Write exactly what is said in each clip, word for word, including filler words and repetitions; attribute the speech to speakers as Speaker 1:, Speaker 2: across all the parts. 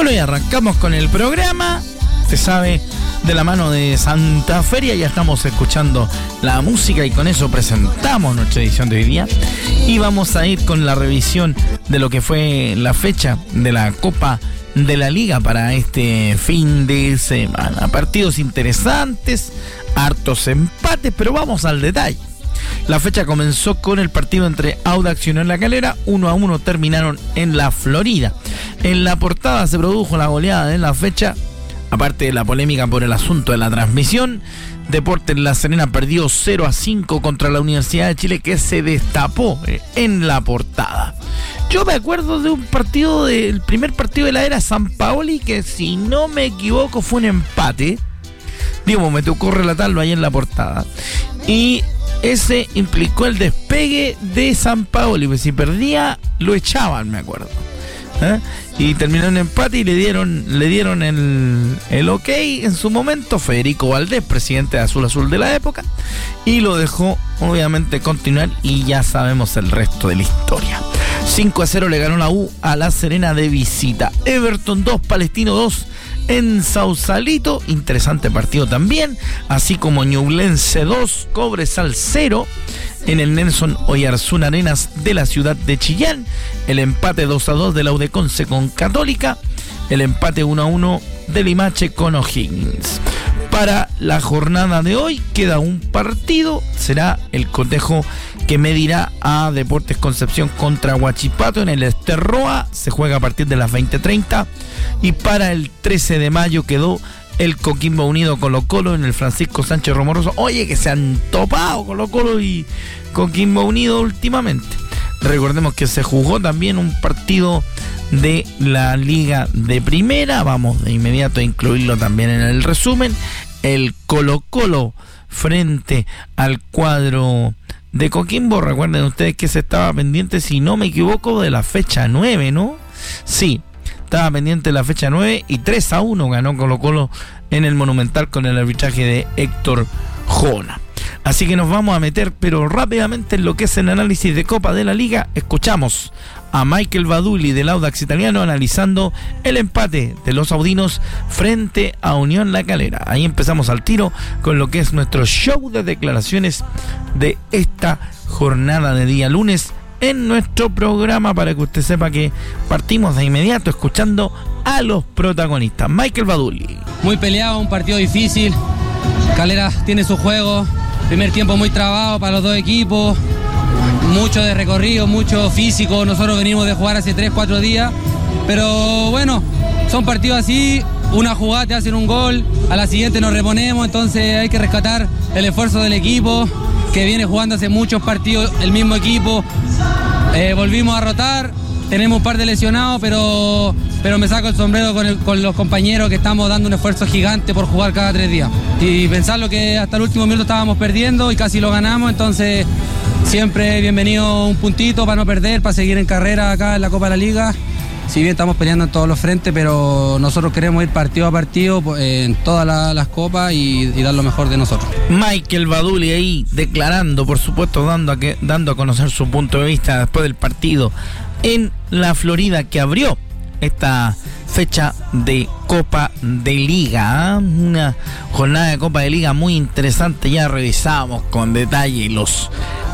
Speaker 1: Bueno, y arrancamos con el programa, se sabe, de la mano de Santa Feria. Ya estamos escuchando la música y con eso presentamos nuestra edición de hoy día. Y vamos a ir con la revisión de lo que fue la fecha de la Copa de la Liga para este fin de semana. Partidos interesantes, hartos empates, pero vamos al detalle. La fecha comenzó con el partido entre Audax y Unión La Calera, uno a uno terminaron en la Florida. En la portada se produjo la goleada de la fecha, aparte de la polémica por el asunto de la transmisión. Deportes La Serena perdió cero a cinco contra la Universidad de Chile, que se destapó en la portada. Yo me acuerdo de un partido, del primer partido de la era Sampaoli, que si no me equivoco fue un empate. Digo, me tocó relatarlo ahí en la portada. Y ese implicó el despegue de Sampaoli, pues si perdía, lo echaban, me acuerdo. ¿Eh? Y terminó en empate y le dieron le dieron el, el ok en su momento Federico Valdés, presidente de Azul Azul de la época, y lo dejó obviamente continuar, y ya sabemos el resto de la historia. cinco a cero le ganó la U a La Serena de visita. Everton dos, Palestino dos en Sausalito, interesante partido también, así como Ñublense dos, Cobresal cero en el Nelson Oyarzún Arenas de la ciudad de Chillán. El empate dos a dos de la U de Conce con Católica, el empate uno a uno de Limache con O'Higgins. Para la jornada de hoy queda un partido, será el cotejo que medirá a Deportes Concepción contra Huachipato en el Esterroa. Se juega a partir de las veinte treinta. Y para el trece de mayo quedó el Coquimbo Unido Colo Colo en el Francisco Sánchez Romoroso. Oye, que se han topado Colo Colo y Coquimbo Unido últimamente. Recordemos que se jugó también un partido de la Liga de Primera. Vamos de inmediato a incluirlo también en el resumen. El Colo Colo frente al cuadro de Coquimbo. Recuerden ustedes que se estaba pendiente, si no me equivoco, de la fecha nueve, ¿no? Sí, estaba pendiente de la fecha nueve y tres a uno ganó Colo Colo en el Monumental con el arbitraje de Héctor Jona. Así que nos vamos a meter, pero rápidamente, en lo que es el análisis de Copa de la Liga. Escuchamos a Michael Badulli del Audax italiano analizando el empate de los audinos frente a Unión La Calera. Ahí empezamos al tiro con lo que es nuestro show de declaraciones de esta jornada de día lunes en nuestro programa, para que usted sepa que partimos de inmediato escuchando a los protagonistas. Michael Badulli.
Speaker 2: Muy peleado, un partido difícil. Calera tiene su juego. Primer tiempo muy trabado para los dos equipos. Mucho de recorrido, mucho físico. Nosotros venimos de jugar hace tres, cuatro días. Pero bueno, son partidos así. Una jugada te hacen un gol, a la siguiente nos reponemos. Entonces hay que rescatar el esfuerzo del equipo, que viene jugando hace muchos partidos el mismo equipo. Eh, volvimos a rotar, tenemos un par de lesionados, pero, pero me saco el sombrero con, el, con los compañeros, que estamos dando un esfuerzo gigante por jugar cada tres días. Y pensar lo que hasta el último minuto estábamos perdiendo y casi lo ganamos, entonces siempre bienvenido un puntito para no perder, para seguir en carrera acá en la Copa de la Liga. Si bien estamos peleando en todos los frentes, pero nosotros queremos ir partido a partido en todas la, las copas y, y dar lo mejor de nosotros.
Speaker 1: Michael Badulli ahí declarando, por supuesto, dando a, que, dando a conocer su punto de vista después del partido en la Florida, que abrió esta fecha de Copa de Liga, ¿eh? Una jornada de Copa de Liga muy interesante. Ya revisamos con detalle los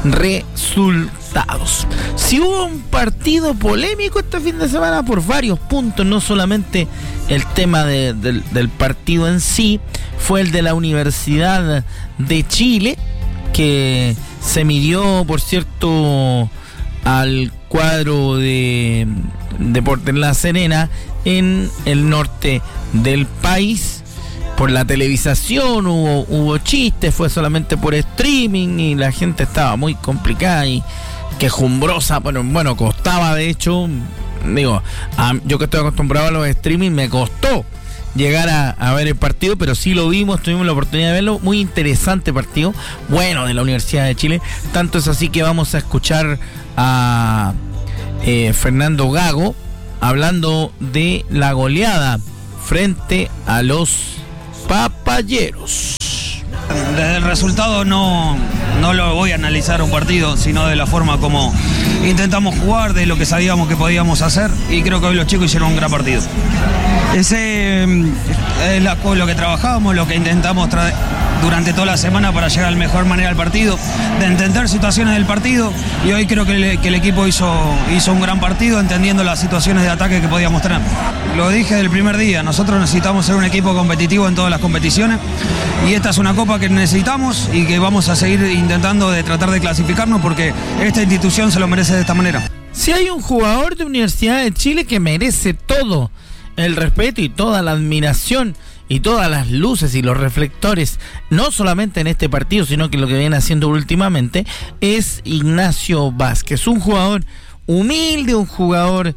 Speaker 1: resultados. Si hubo un partido polémico este fin de semana por varios puntos, no solamente el tema de, de, del partido en sí, fue el de la Universidad de Chile, que se midió, por cierto, al cuadro de Deportes La Serena en el norte del país. Por la televisación hubo, hubo chistes, fue solamente por streaming y la gente estaba muy complicada y quejumbrosa. Bueno, bueno, costaba, de hecho, digo, a, yo que estoy acostumbrado a los streaming, me costó llegar a, a ver el partido, pero sí lo vimos, tuvimos la oportunidad de verlo. Muy interesante partido, bueno, de la Universidad de Chile. Tanto es así que vamos a escuchar a eh, Fernando Gago hablando de la goleada frente a los papayeros.
Speaker 3: Desde el resultado no, no lo voy a analizar un partido, sino de la forma como, intentamos jugar de lo que sabíamos que podíamos hacer y creo que hoy los chicos hicieron un gran partido. Ese es la, lo que trabajábamos, lo que intentamos tra- durante toda la semana para llegar de la mejor manera al partido, de entender situaciones del partido, y hoy creo que el, que el equipo hizo, hizo un gran partido entendiendo las situaciones de ataque que podíamos tener. Lo dije desde el primer día, nosotros necesitamos ser un equipo competitivo en todas las competiciones y esta es una copa que necesitamos y que vamos a seguir intentando de tratar de clasificarnos porque esta institución se lo merece de esta manera.
Speaker 1: Si hay un jugador de Universidad de Chile que merece todo el respeto y toda la admiración y todas las luces y los reflectores, no solamente en este partido, sino que lo que viene haciendo últimamente, es Ignacio Vázquez, un jugador humilde, un jugador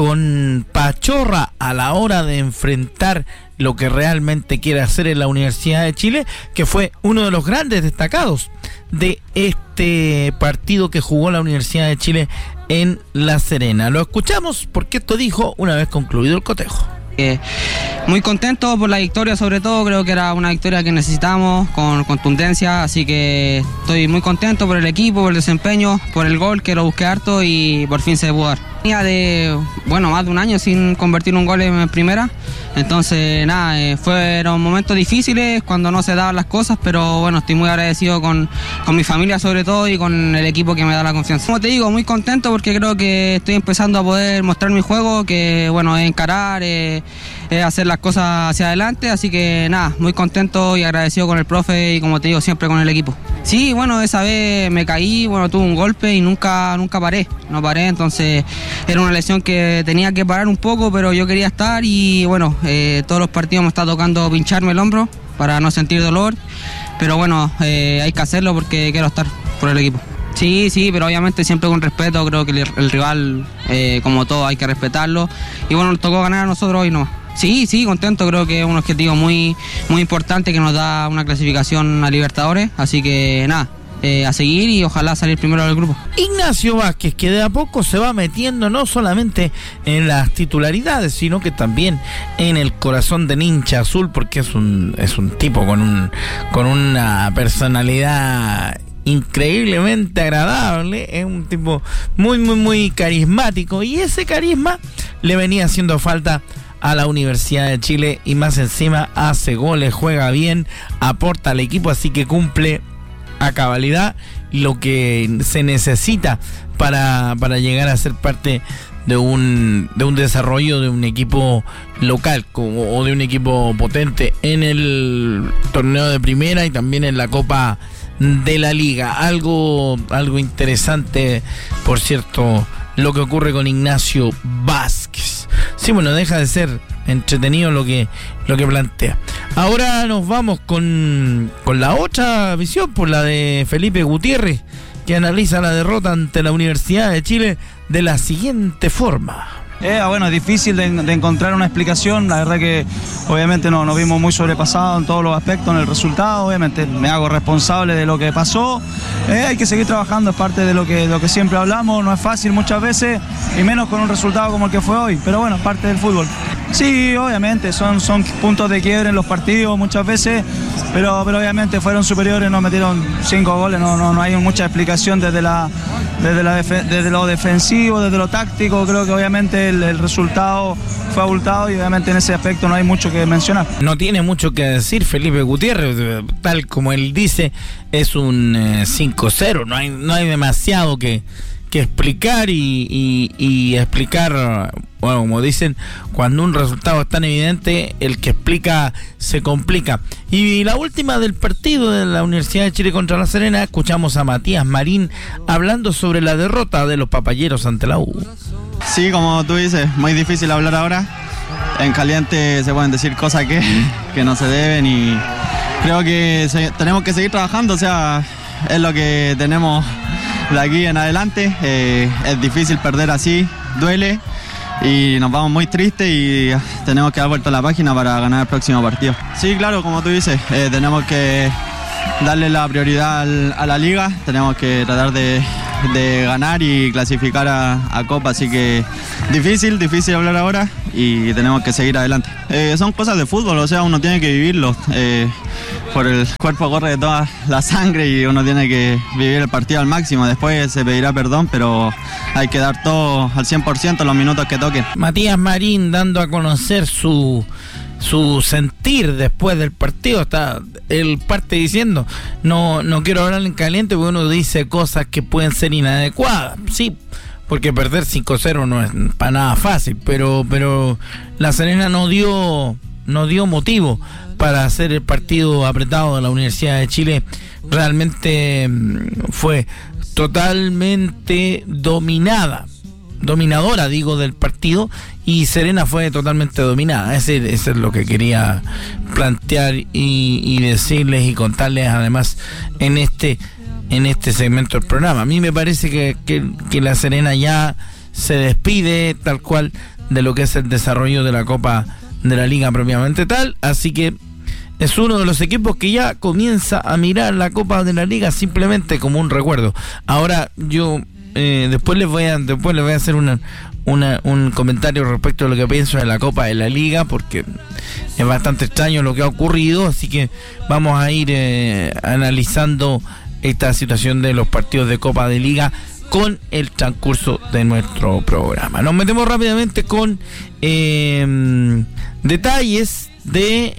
Speaker 1: con pachorra a la hora de enfrentar lo que realmente quiere hacer en la Universidad de Chile, que fue uno de los grandes destacados de este partido que jugó la Universidad de Chile en La Serena. Lo escuchamos porque esto dijo una vez concluido el cotejo.
Speaker 2: Eh, muy contento por la victoria, sobre todo creo que era una victoria que necesitábamos con contundencia, así que estoy muy contento por el equipo, por el desempeño, por el gol que lo busqué harto y por fin se pudo dar. Venía de, bueno, más de un año sin convertir un gol en primera, entonces nada, eh, fueron momentos difíciles cuando no se daban las cosas, pero bueno, estoy muy agradecido con, con mi familia sobre todo y con el equipo que me da la confianza. Como te digo, muy contento porque creo que estoy empezando a poder mostrar mi juego, que bueno, es encarar, eh, es hacer las cosas hacia adelante, así que nada, muy contento y agradecido con el profe y como te digo, siempre con el equipo. Sí, bueno, esa vez me caí, bueno, tuve un golpe y nunca, nunca paré, no paré, entonces era una lesión que tenía que parar un poco, pero yo quería estar y bueno, eh, todos los partidos me está tocando pincharme el hombro para no sentir dolor, pero bueno, eh, hay que hacerlo porque quiero estar por el equipo. Sí, sí, pero obviamente siempre con respeto, creo que el, el rival, eh, como todo, hay que respetarlo y bueno, nos tocó ganar a nosotros hoy nomás. Sí, sí, contento, creo que es un objetivo muy, muy importante que nos da una clasificación a Libertadores, así que nada, eh, a seguir y ojalá salir primero del grupo.
Speaker 1: Ignacio Vázquez, que de a poco se va metiendo no solamente en las titularidades, sino que también en el corazón del hincha azul, porque es un, es un tipo con, un, con una personalidad increíblemente agradable, es un tipo muy, muy, muy carismático y ese carisma le venía haciendo falta a la Universidad de Chile y más encima hace goles, juega bien, aporta al equipo, así que cumple a cabalidad lo que se necesita para, para llegar a ser parte de un, de un desarrollo de un equipo local como, o de un equipo potente en el torneo de primera y también en la Copa de la Liga. Algo, algo interesante, por cierto, lo que ocurre con Ignacio Vázquez. Sí, bueno, deja de ser entretenido lo que, lo que plantea. Ahora nos vamos con, con la otra visión, por la de Felipe Gutiérrez, que analiza la derrota ante la Universidad de Chile de la siguiente forma.
Speaker 4: Eh, bueno, es difícil de, de encontrar una explicación, la verdad que obviamente no, nos vimos muy sobrepasados en todos los aspectos, en el resultado, obviamente me hago responsable de lo que pasó, eh, hay que seguir trabajando, es parte de lo que, lo que siempre hablamos, no es fácil muchas veces, y menos con un resultado como el que fue hoy, pero bueno, es parte del fútbol. Sí, obviamente, son, son puntos de quiebre en los partidos muchas veces, pero, pero obviamente fueron superiores, nos metieron cinco goles, no, no, no hay mucha explicación desde, la, desde, la defe, desde lo defensivo, desde lo táctico, creo que obviamente el, el resultado fue abultado y obviamente en ese aspecto no hay mucho que mencionar.
Speaker 1: No tiene mucho que decir Felipe Gutiérrez, tal como él dice, es un eh, cinco cero, no hay, no hay demasiado que... que explicar y, y, y explicar, bueno, como dicen, cuando un resultado es tan evidente, el que explica se complica. Y la última del partido de la Universidad de Chile contra La Serena, escuchamos a Matías Marín hablando sobre la derrota de los papayeros ante la U.
Speaker 5: Sí, como tú dices, muy difícil hablar ahora. En caliente se pueden decir cosas que, que no se deben y creo que se, tenemos que seguir trabajando, o sea, es lo que tenemos de aquí en adelante. Eh, es difícil perder así, duele y nos vamos muy tristes y tenemos que dar vuelta a la página para ganar el próximo partido. Sí, claro, como tú dices, eh, tenemos que darle la prioridad al, a la liga, tenemos que tratar de, de ganar y clasificar a, a Copa, así que difícil, difícil hablar ahora y tenemos que seguir adelante. Eh, son cosas de fútbol, o sea, uno tiene que vivirlo. Eh, por el cuerpo corre de toda la sangre y uno tiene que vivir el partido al máximo. Después se pedirá perdón, pero hay que dar todo al cien por ciento los minutos que toquen.
Speaker 1: Matías Marín dando a conocer su su sentir después del partido. Está él parte diciendo, no no quiero hablar en caliente porque uno dice cosas que pueden ser inadecuadas, sí, porque perder cinco cero no es para nada fácil, pero pero La Serena no dio no dio motivo para hacer el partido apretado de la Universidad de Chile. Realmente fue totalmente dominada dominadora, digo, del partido, y Serena fue totalmente dominada. Ese, ese es lo que quería plantear y, y decirles y contarles además en este en este segmento del programa. A mí me parece que, que, que La Serena ya se despide tal cual de lo que es el desarrollo de la Copa de la Liga propiamente tal, así que es uno de los equipos que ya comienza a mirar la Copa de la Liga simplemente como un recuerdo. Ahora yo Eh, después les voy a después les voy a hacer una, una un comentario respecto a lo que pienso de la Copa de la Liga, porque es bastante extraño lo que ha ocurrido, así que vamos a ir eh, analizando esta situación de los partidos de Copa de Liga con el transcurso de nuestro programa. Nos metemos rápidamente con eh, detalles de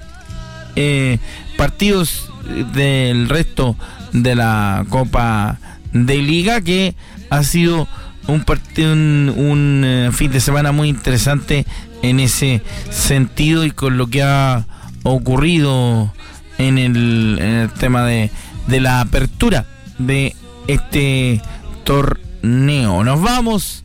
Speaker 1: eh, partidos del resto de la Copa de Liga, que ha sido un partido, un, un uh, fin de semana muy interesante en ese sentido, y con lo que ha ocurrido en el, en el tema de, de la apertura de este torneo. Nos vamos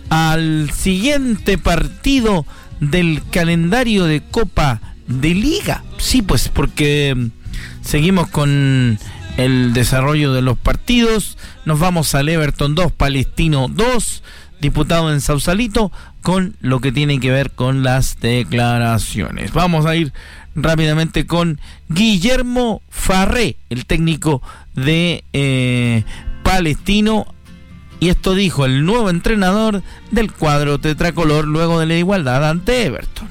Speaker 1: al siguiente partido del calendario de Copa de Liga. Sí, pues porque seguimos con el desarrollo de los partidos. Nos vamos al Everton dos, Palestino dos, disputado en Sausalito, con lo que tiene que ver con las declaraciones. Vamos a ir rápidamente con Guillermo Farré, el técnico de eh, Palestino, y esto dijo el nuevo entrenador del cuadro tetracolor luego de la igualdad ante Everton.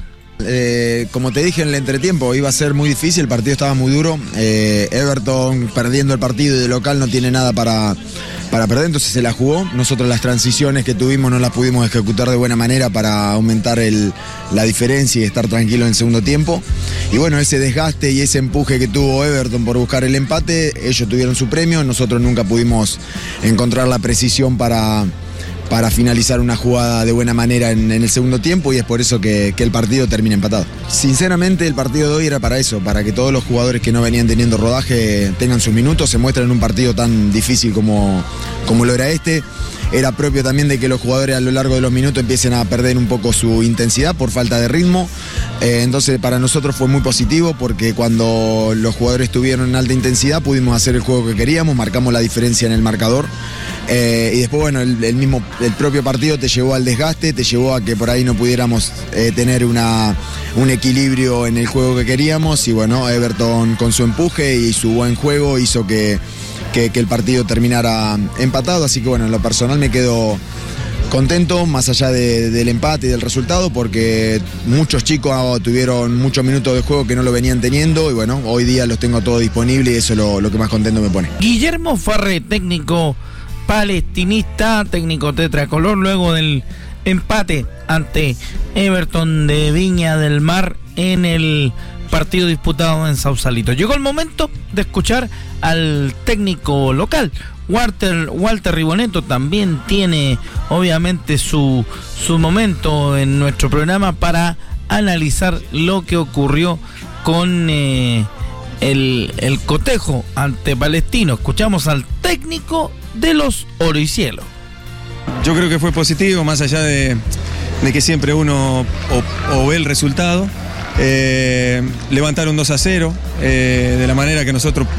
Speaker 6: Eh, como te dije en el entretiempo, iba a ser muy difícil, el partido estaba muy duro. eh, Everton perdiendo el partido y de local no tiene nada para, para perder, entonces se la jugó. Nosotros las transiciones que tuvimos no las pudimos ejecutar de buena manera para aumentar el, la diferencia y estar tranquilo en el segundo tiempo. Y bueno, ese desgaste y ese empuje que tuvo Everton por buscar el empate, ellos tuvieron su premio, nosotros nunca pudimos encontrar la precisión para... para finalizar una jugada de buena manera en, en el segundo tiempo, y es por eso que, que el partido termina empatado. Sinceramente el partido de hoy era para eso, para que todos los jugadores que no venían teniendo rodaje tengan sus minutos, se muestran en un partido tan difícil como, como lo era este. Era propio también de que los jugadores a lo largo de los minutos empiecen a perder un poco su intensidad por falta de ritmo. Eh, entonces para nosotros fue muy positivo, porque cuando los jugadores estuvieron en alta intensidad pudimos hacer el juego que queríamos, marcamos la diferencia en el marcador. Eh, y después, bueno, el, el mismo, el propio partido te llevó al desgaste, te llevó a que por ahí no pudiéramos eh, tener una, un equilibrio en el juego que queríamos, y bueno, Everton con su empuje y su buen juego hizo que, que, que el partido terminara empatado. Así que bueno, en lo personal me quedo contento, más allá de, del empate y del resultado, porque muchos chicos tuvieron muchos minutos de juego que no lo venían teniendo, y bueno, hoy día los tengo todos disponibles y eso es lo, lo que más contento me pone.
Speaker 1: Guillermo Farré, técnico palestinista, técnico tetracolor, luego del empate ante Everton de Viña del Mar en el partido disputado en Sausalito. Llegó el momento de escuchar al técnico local. Walter, Walter Ribonetto también tiene obviamente su, su momento en nuestro programa para analizar lo que ocurrió con eh, el, el cotejo ante Palestino. Escuchamos al técnico de los Oro y Cielo.
Speaker 7: Yo creo que fue positivo, más allá de, de que siempre uno o, o ve el resultado. Eh, levantaron dos a cero, eh, de la manera que nosotros,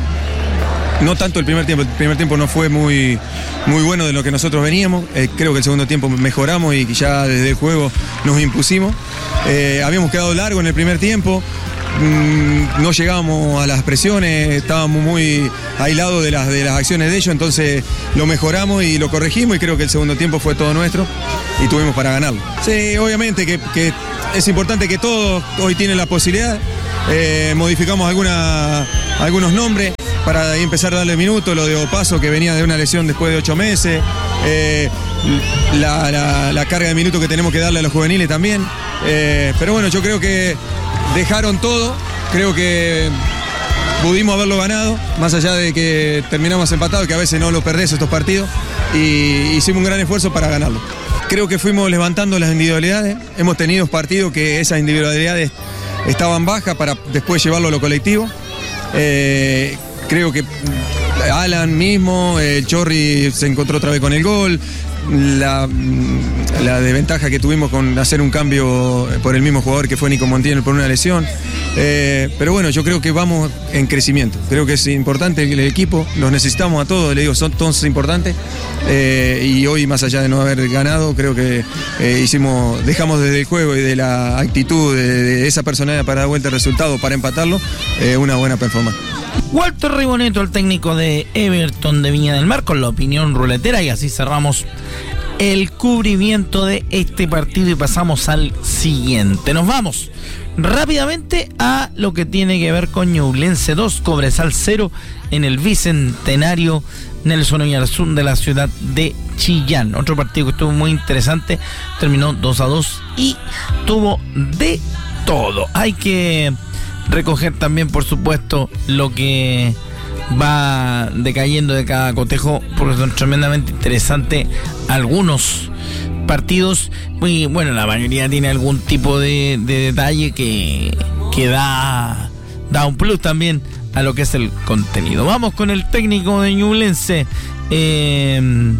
Speaker 7: no tanto el primer tiempo, el primer tiempo no fue muy, muy bueno de lo que nosotros veníamos. Eh, creo que el segundo tiempo mejoramos y ya desde el juego nos impusimos. Eh, habíamos quedado largo en el primer tiempo. mmm, no llegábamos a las presiones, estábamos muy aislados de las, de las acciones de ellos, entonces lo mejoramos y lo corregimos y creo que el segundo tiempo fue todo nuestro y tuvimos para ganarlo. Sí, obviamente que, que es importante que todos hoy tienen la posibilidad, eh, modificamos alguna, algunos nombres para ahí empezar a darle minutos, lo de Opaso que venía de una lesión después de ocho meses, eh, la, la, la carga de minutos que tenemos que darle a los juveniles también, eh, pero bueno, yo creo que dejaron todo, creo que pudimos haberlo ganado, más allá de que terminamos empatados, que a veces no lo perdés estos partidos, y hicimos un gran esfuerzo para ganarlo. Creo que fuimos levantando las individualidades, hemos tenido partidos que esas individualidades estaban bajas para después llevarlo a lo colectivo. Eh, creo que Alan mismo, el Chorri se encontró otra vez con el gol, la, la desventaja que tuvimos con hacer un cambio por el mismo jugador que fue Nico Montiel por una lesión, eh, pero bueno, yo creo que vamos en crecimiento, creo que es importante el, el equipo, los necesitamos a todos, le digo, son todos importantes, eh, y hoy más allá de no haber ganado, creo que eh, hicimos, dejamos desde el juego y de la actitud de, de esa personalidad para dar vuelta al resultado, para empatarlo, eh, una buena performance.
Speaker 1: Walter Riboneto, el técnico de Everton de Viña del Mar, con la opinión ruletera, y así cerramos el cubrimiento de este partido y pasamos al siguiente. Nos vamos rápidamente a lo que tiene que ver con Ñublense dos, Cobresal cero en el Bicentenario Nelson Oyarzún de la ciudad de Chillán. Otro partido que estuvo muy interesante, terminó dos a dos y tuvo de todo. Hay que recoger también, por supuesto, lo que va decayendo de cada cotejo, porque son tremendamente interesantes algunos partidos. Y bueno, la mayoría tiene algún tipo de, de detalle que, que da, da un plus también a lo que es el contenido. Vamos con el técnico de Ñublense, eh,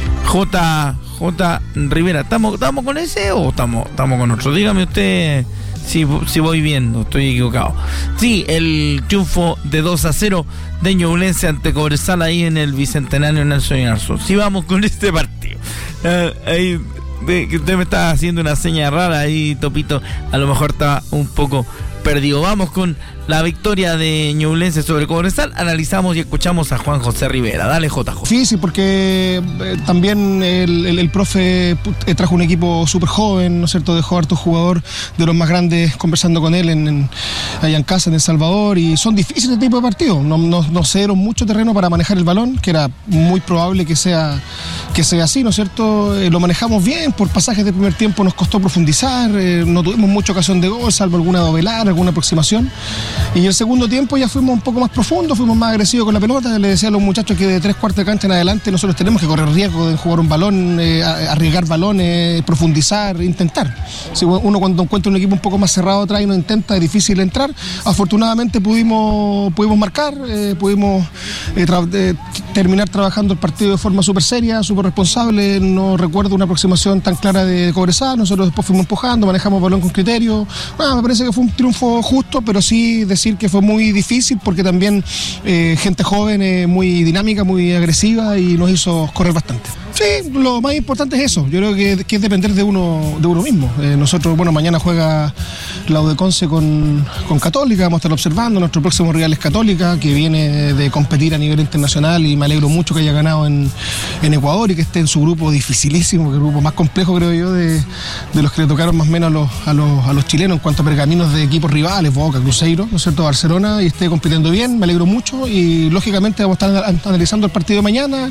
Speaker 1: J. J. Rivera. ¿Estamos, estamos con ese o estamos, estamos con otro? Dígame usted si, si voy bien, estoy equivocado. Sí, el triunfo de dos a cero de Ñublense ante Cobresal ahí en el Bicentenario Nelson Oyarzún. Sí, vamos con este partido. Uh, ahí, de, que usted me está haciendo una seña rara ahí, Topito. A lo mejor está un poco perdido. Vamos con la victoria de Ñublense sobre Cobresal. Analizamos y escuchamos a Juan José Rivera. Dale, J J.
Speaker 8: Difícil porque eh, también el, el, el profe eh, trajo un equipo súper joven, ¿no es cierto? Dejó harto jugador de los más grandes conversando con él en, en, allá en casa, en El Salvador, y son difíciles este tipo de partidos. No, no, no se dieron mucho terreno para manejar el balón, que era muy probable que sea, que sea así, ¿no es cierto? Eh, lo manejamos bien, por pasajes de primer tiempo nos costó profundizar, eh, no tuvimos mucha ocasión de gol, salvo alguna dovelar, alguna aproximación. Y el segundo tiempo ya fuimos un poco más profundos, fuimos más agresivos con la pelota. Le decía a los muchachos que de tres cuartos de cancha en adelante nosotros tenemos que correr riesgo de jugar un balón, eh, arriesgar balones, profundizar, intentar. Si uno cuando encuentra un equipo un poco más cerrado atrás y no intenta, es difícil entrar. Afortunadamente pudimos, pudimos marcar, eh, pudimos eh, tra- eh, terminar trabajando el partido de forma súper seria, súper responsable. No recuerdo una aproximación tan clara de Cobresal. Nosotros después fuimos empujando, manejamos el balón con criterio. Ah, me parece que fue un triunfo justo, pero sí decir que fue muy difícil porque también eh, gente joven, eh, muy dinámica, muy agresiva y nos hizo correr bastante. Sí, lo más importante es eso. Yo creo que, que es depender de uno, de uno mismo. Eh, nosotros, bueno, mañana juega la U de Conce con, con Católica, vamos a estar observando. Nuestro próximo rival es Católica, que viene de competir a nivel internacional, y me alegro mucho que haya ganado en, en Ecuador y que esté en su grupo dificilísimo, que es el grupo más complejo, creo yo, de, de los que le tocaron más o menos a los, a, los, a los chilenos en cuanto a pergaminos de equipos rivales, Boca, Cruzeiro, ¿no es cierto?, Barcelona, y esté compitiendo bien. Me alegro mucho y lógicamente vamos a estar analizando el partido de mañana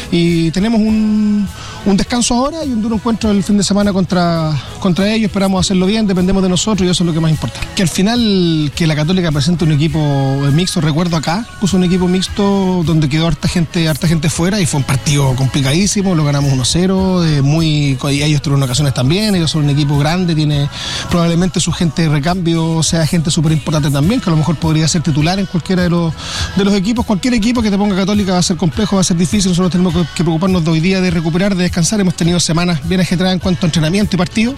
Speaker 8: y tenemos un un descanso ahora y un duro encuentro el fin de semana contra, contra ellos. Esperamos hacerlo bien, dependemos de nosotros y eso es lo que más importa. Que al final que la Católica presente un equipo mixto, recuerdo acá, puso un equipo mixto donde quedó harta gente, harta gente fuera y fue un partido complicadísimo, lo ganamos uno cero, eh, muy, y ellos tuvieron ocasiones también, ellos son un equipo grande, tiene probablemente su gente de recambio, sea gente súper importante también, que a lo mejor podría ser titular en cualquiera de los, de los equipos. Cualquier equipo que te ponga Católica va a ser complejo, va a ser difícil. Nosotros tenemos que preocuparnos de hoy día de recuperar, de descansar. Hemos tenido semanas bien ajetreadas en cuanto a entrenamiento y partido.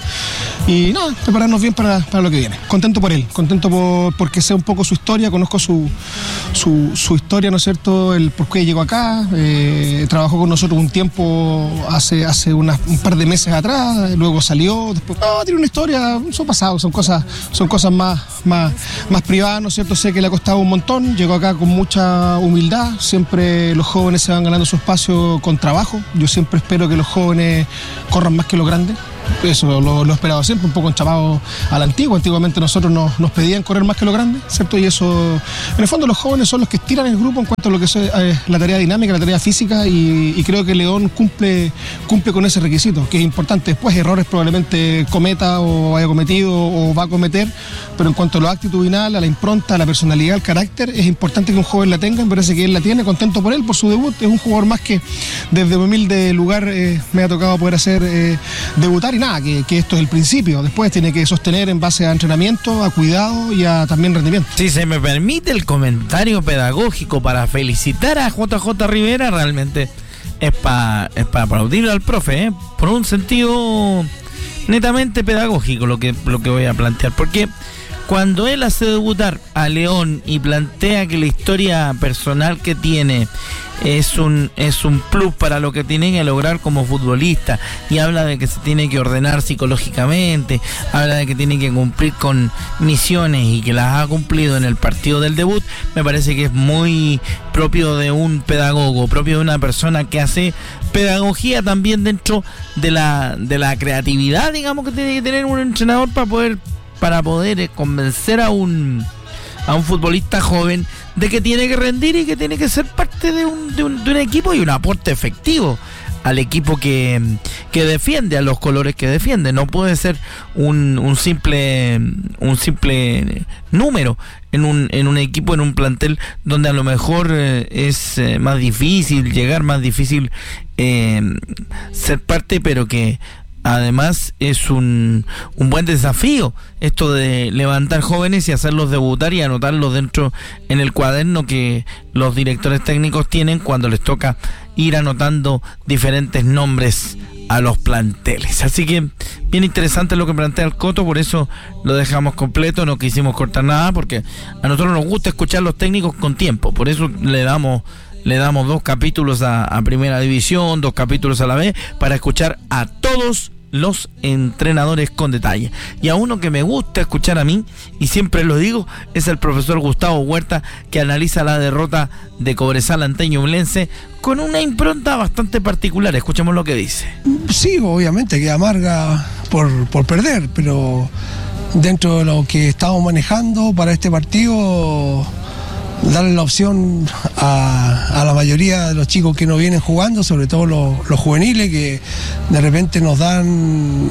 Speaker 8: Y nada, prepararnos bien para, para lo que viene. Contento por él, contento por, porque sé un poco su historia, conozco su, su, su historia, ¿no es cierto? El por qué llegó acá. Eh, trabajó con nosotros un tiempo hace, hace unas, un par de meses atrás, luego salió, después, no, tiene una historia, son pasados, son cosas, son cosas más, más, más privadas, ¿no es cierto? Sé que le ha costado un montón, llegó acá con mucha humildad, siempre los jóvenes se van ganando su espacio con trabajo, yo siempre espero que los jóvenes corran más que los grandes. Eso lo, lo he esperado siempre, un poco enchapado a la antigua. Antiguamente nosotros nos, nos pedían correr más que lo grande, ¿cierto? Y eso, en el fondo los jóvenes son los que estiran el grupo en cuanto a lo que es eh, la tarea dinámica, la tarea física, y, y creo que León cumple, cumple con ese requisito, que es importante. Después errores probablemente cometa o haya cometido o va a cometer, pero en cuanto a lo actitudinal, a la impronta, a la personalidad, al carácter, es importante que un joven la tenga, me parece que él la tiene, contento por él, por su debut. Es un jugador más que desde un humilde lugar eh, me ha tocado poder hacer eh, debutar. Y nada, que, que esto es el principio. Después tiene que sostener en base a entrenamiento, a cuidado y a también rendimiento.
Speaker 1: Si se me permite el comentario pedagógico para felicitar a J J Rivera, realmente es para es para aplaudirle al profe, ¿eh? Por un sentido netamente pedagógico lo que, lo que voy a plantear. Porque cuando él hace debutar a León y plantea que la historia personal que tiene es un es un plus para lo que tiene que lograr como futbolista, y habla de que se tiene que ordenar psicológicamente, habla de que tiene que cumplir con misiones y que las ha cumplido en el partido del debut, me parece que es muy propio de un pedagogo, propio de una persona que hace pedagogía también dentro de la de la creatividad, digamos, que tiene que tener un entrenador para poder para poder convencer a un a un futbolista joven de que tiene que rendir y que tiene que ser parte de un, de un, de un equipo y un aporte efectivo al equipo que, que defiende, a los colores que defiende. No puede ser un, un simple un simple número en un, en un equipo, en un plantel donde a lo mejor eh, es eh, más difícil llegar, más difícil eh, ser parte, pero que además es un, un buen desafío esto de levantar jóvenes y hacerlos debutar y anotarlos dentro en el cuaderno que los directores técnicos tienen cuando les toca ir anotando diferentes nombres a los planteles. Así que bien interesante lo que plantea el Coto, por eso lo dejamos completo, no quisimos cortar nada, porque a nosotros nos gusta escuchar los técnicos con tiempo, por eso le damos le damos dos capítulos a, a Primera División, dos capítulos a la B, para escuchar a todos los entrenadores con detalle. Y a uno que me gusta escuchar a mí, y siempre lo digo, es el profesor Gustavo Huerta, que analiza la derrota de Cobresal ante Ñublense con una impronta bastante particular. Escuchemos lo que dice.
Speaker 9: Sí, obviamente que amarga por, por perder, pero dentro de lo que estamos manejando para este partido, darle la opción a, a la mayoría de los chicos que no vienen jugando, sobre todo los, los juveniles, que de repente nos dan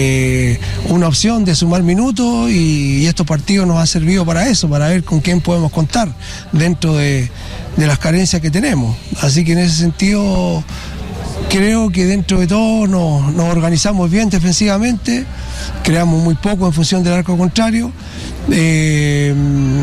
Speaker 9: eh, una opción de sumar minutos, y, y estos partidos nos han servido para eso, para ver con quién podemos contar dentro de, de las carencias que tenemos. Así que en ese sentido creo que dentro de todo nos, nos organizamos bien defensivamente, creamos muy poco en función del arco contrario. Eh,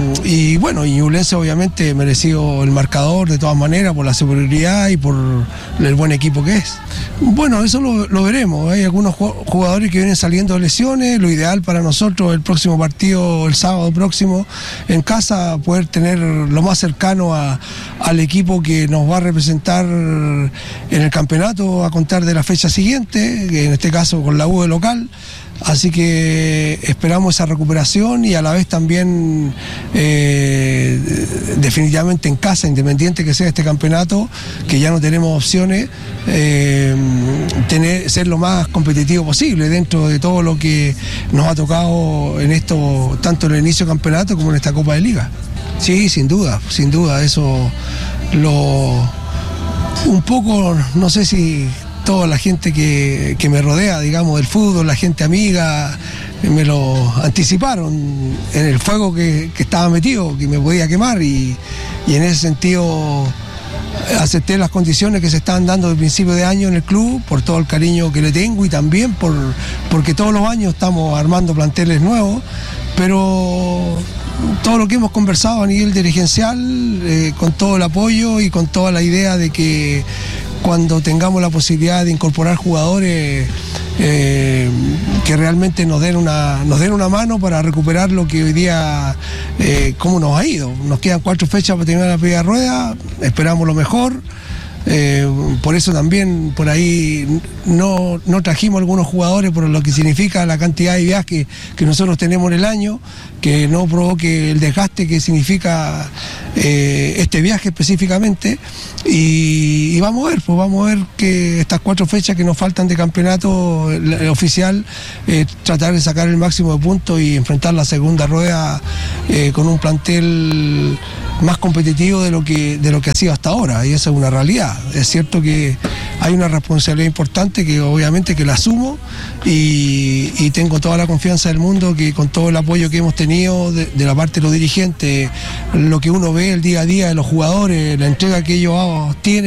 Speaker 9: y bueno, y Ñublense obviamente mereció el marcador de todas maneras por la superioridad y por el buen equipo que es. Bueno, eso lo, lo veremos. Hay algunos jugadores que vienen saliendo de lesiones. Lo ideal para nosotros el próximo partido, el sábado próximo en casa, poder tener lo más cercano a, al equipo que nos va a representar en el campeonato a contar de la fecha siguiente, que en este caso con la U de local. Así que esperamos esa recuperación, y a la vez también eh, definitivamente en casa, independiente que sea este campeonato, que ya no tenemos opciones, eh, tener, ser lo más competitivo posible dentro de todo lo que nos ha tocado en esto, tanto en el inicio del campeonato como en esta Copa de Liga. Sí, sin duda, sin duda, eso lo un poco, no sé si toda la gente que, que me rodea, digamos, del fútbol, la gente amiga, me lo anticiparon en el fuego que, que estaba metido, que me podía quemar, y, y en ese sentido acepté las condiciones que se estaban dando desde el principio de año en el club, por todo el cariño que le tengo, y también por porque todos los años estamos armando planteles nuevos, pero todo lo que hemos conversado a nivel dirigencial, eh, con todo el apoyo y con toda la idea de que cuando tengamos la posibilidad de incorporar jugadores eh, que realmente nos den una nos den una mano para recuperar lo que hoy día eh, cómo nos ha ido. Nos quedan cuatro fechas para terminar la primera rueda, esperamos lo mejor. Eh, por eso también por ahí no, no trajimos algunos jugadores por lo que significa la cantidad de viajes que, que nosotros tenemos en el año, que no provoque el desgaste que significa eh, este viaje específicamente. Y, y vamos a ver, pues vamos a ver que estas cuatro fechas que nos faltan de campeonato el, el oficial, eh, tratar de sacar el máximo de puntos y enfrentar la segunda rueda eh, con un plantel más competitivo de lo que de lo que ha sido hasta ahora, y esa es una realidad. Es cierto que hay una responsabilidad importante que obviamente que la asumo y, y tengo toda la confianza del mundo que con todo el apoyo que hemos tenido de, de la parte de los dirigentes, lo que uno ve el día a día de los jugadores, la entrega que ellos tienen